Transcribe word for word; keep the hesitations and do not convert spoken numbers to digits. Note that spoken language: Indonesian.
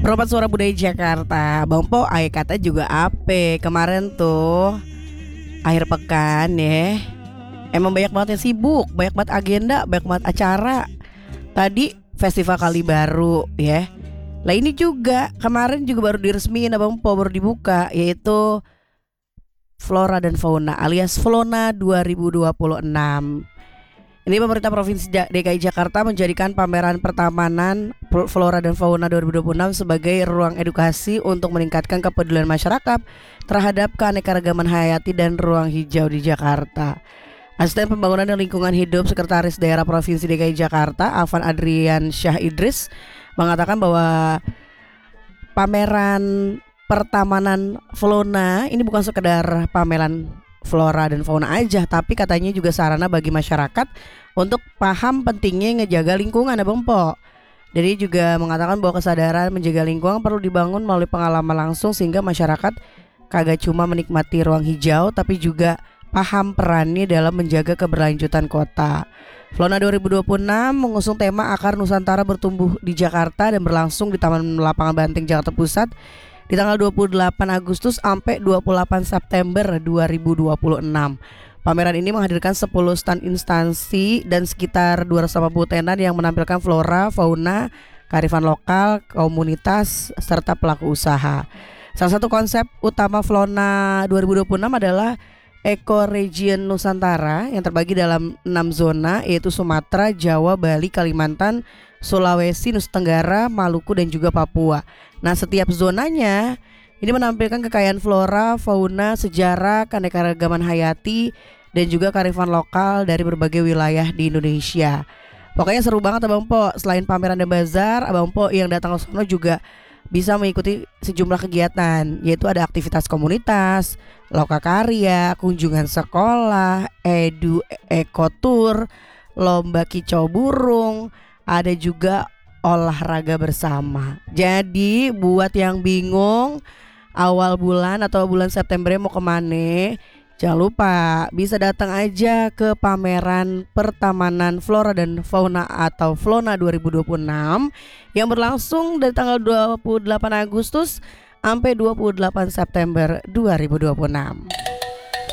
Peropat Suara Budaya Jakarta. Bang Po, ay kata juga ape kemarin tuh akhir pekan ya. Emang banyak banget yang sibuk, banyak banget agenda, banyak banget acara. Tadi Festival Kali Baru ya. Lah ini juga kemarin juga baru diresmiin Abang Po, baru dibuka, yaitu Flora dan Fauna alias Flona dua ribu dua puluh enam. Ini pemerintah Provinsi D K I Jakarta menjadikan pameran pertamanan Flora dan Fauna dua ribu dua puluh enam sebagai ruang edukasi untuk meningkatkan kepedulian masyarakat terhadap keanekaragaman hayati dan ruang hijau di Jakarta. Asisten Pembangunan dan Lingkungan Hidup Sekretaris Daerah Provinsi D K I Jakarta, Afan Adrian Syah Idris, mengatakan bahwa pameran pertamanan Flona ini bukan sekedar pameran flora dan fauna aja, tapi katanya juga sarana bagi masyarakat untuk paham pentingnya ngejaga lingkungan, Abang Po. Jadi juga mengatakan bahwa kesadaran menjaga lingkungan perlu dibangun melalui pengalaman langsung sehingga masyarakat kagak cuma menikmati ruang hijau tapi juga paham perannya dalam menjaga keberlanjutan kota. Flona dua ribu dua puluh enam mengusung tema Akar Nusantara Bertumbuh di Jakarta dan berlangsung di Taman Lapangan Banteng Jakarta Pusat di tanggal dua puluh delapan Agustus sampai dua puluh delapan September dua ribu dua puluh enam. Pameran ini menghadirkan sepuluh stand instansi dan sekitar dua ratus delapan puluh tenan yang menampilkan flora, fauna, kearifan lokal, komunitas, serta pelaku usaha. Salah satu konsep utama Flona dua ribu dua puluh enam adalah Eco-Region Nusantara yang terbagi dalam enam zona, yaitu Sumatera, Jawa, Bali, Kalimantan, Sulawesi, Nusa Tenggara, Maluku, dan juga Papua. Nah, setiap zonanya ini menampilkan kekayaan flora, fauna, sejarah, keanekaragaman hayati, dan juga kearifan lokal dari berbagai wilayah di Indonesia. Pokoknya seru banget Abang Po. Selain pameran dan bazar, Abang Po yang datang ke sono juga bisa mengikuti sejumlah kegiatan, yaitu ada aktivitas komunitas, lokakarya, kunjungan sekolah, edu ekotur, lomba kicau burung, ada juga olahraga bersama. Jadi buat yang bingung awal bulan atau bulan September mau kemana, jangan lupa bisa datang aja ke pameran pertamanan Flora dan Fauna atau Flona dua ribu dua puluh enam yang berlangsung dari tanggal dua puluh delapan Agustus sampai dua puluh delapan September dua ribu dua puluh enam.